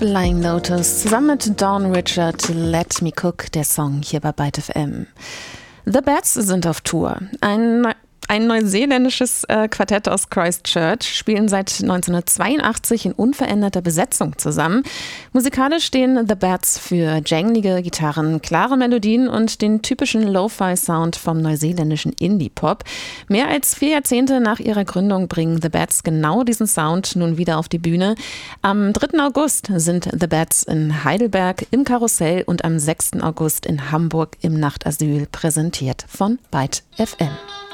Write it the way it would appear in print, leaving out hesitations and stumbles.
Flying Lotus zusammen mit Dawn Richard, Let Me Cook, der Song hier bei Byte FM. The Bats sind auf Tour. Ein neuseeländisches Quartett aus Christchurch spielen seit 1982 in unveränderter Besetzung zusammen. Musikalisch stehen The Bats für janglige Gitarren, klare Melodien und den typischen Lo-Fi-Sound vom neuseeländischen Indie-Pop. Mehr als 4 Jahrzehnte nach ihrer Gründung bringen The Bats genau diesen Sound nun wieder auf die Bühne. Am 3. August sind The Bats in Heidelberg im Karussell und am 6. August in Hamburg im Nachtasyl, präsentiert von Byte FM.